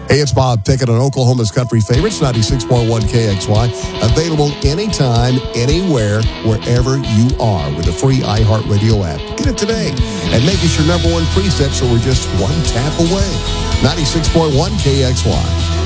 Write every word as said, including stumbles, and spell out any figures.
Hey, it's Bob Pickett on Oklahoma's Country Favorites, ninety-six point one K X Y. Available anytime, anywhere, wherever you are with the free iHeartRadio app. Get it today and make it your number one preset so we're just one tap away. ninety-six point one K X Y.